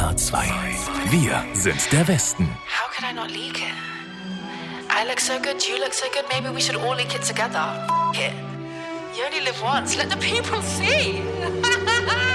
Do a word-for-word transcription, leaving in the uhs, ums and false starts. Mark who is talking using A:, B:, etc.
A: S W R zwei. Wir sind der Westen.
B: How could I not leak it? I look so good, you look so good, maybe we should all leak it together. F it. You only live once, let the people see.